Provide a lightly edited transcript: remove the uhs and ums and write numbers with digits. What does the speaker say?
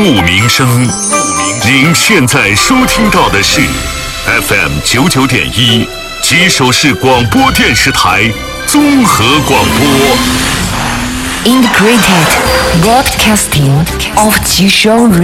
不鸣声。您现在收听到的是 FM 99.1吉首市广播电视台综合广播。 Integrated Broadcasting of Jishou